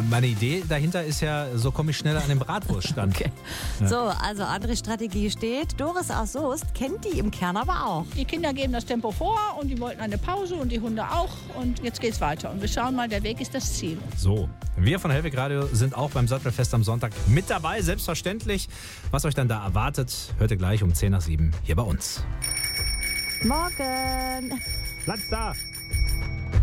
meine Idee dahinter ist ja, so komme ich schneller an den Bratwurststand. Okay. Ja. So, also andere Strategie steht. Doris aus Soest kennt die im Kern aber auch. Die Kinder geben das Tempo vor und die wollten eine Pause und die Hunde auch. Und jetzt geht's weiter. Und wir schauen mal, der Weg ist das Ziel. So, wir von Hellweg Radio sind auch beim Sattelfest am Sonntag mit dabei, selbstverständlich. Was euch dann da erwartet, hört ihr gleich um 6:50 hier bei uns. Morgen. Platz da!